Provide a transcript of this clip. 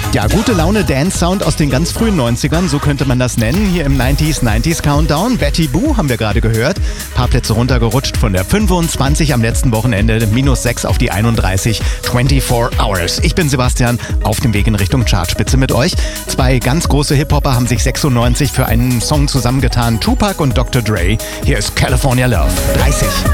Ja, gute Laune Dance-Sound aus den ganz frühen 90ern, so könnte man das nennen. Hier im 90s Countdown. Betty Boo haben wir gerade gehört. Paar Plätze runtergerutscht von der 25 am letzten Wochenende, -6 auf die 31. 24 Hours. Ich bin Sebastian, auf dem Weg in Richtung Chartspitze mit euch. Zwei ganz große Hip-Hopper haben sich 96 für einen Song zusammengetan. Tupac und Dr. Dre. Hier ist California Love. 30.